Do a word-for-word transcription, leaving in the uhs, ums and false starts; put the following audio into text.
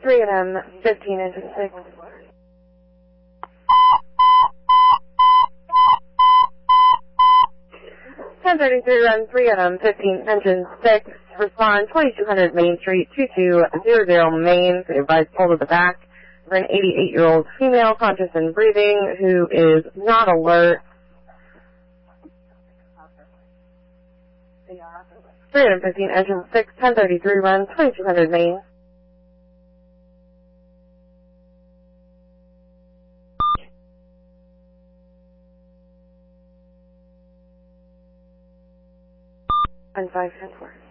three N M fifteen engine six. ten thirty-three run three N M fifteen engine six. Respond twenty-two hundred Main Street two two zero zero Main. Advise pull to the back for an eighty-eight-year-old female conscious and breathing who is not alert. three N M fifteen engine six, ten thirty-three run twenty-two hundred Main. And five ten four.